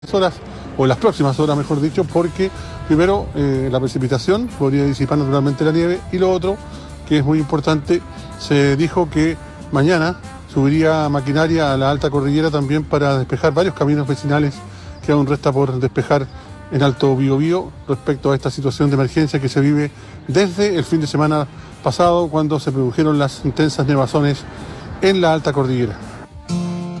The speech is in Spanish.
horas, o en las próximas horas, mejor dicho, porque primero la precipitación podría disipar naturalmente la nieve, y lo otro, que es muy importante, se dijo que mañana subiría maquinaria a la alta cordillera también para despejar varios caminos vecinales que aún resta por despejar en Alto Biobío respecto a esta situación de emergencia que se vive desde el fin de semana pasado, cuando se produjeron las intensas nevazones en la alta cordillera.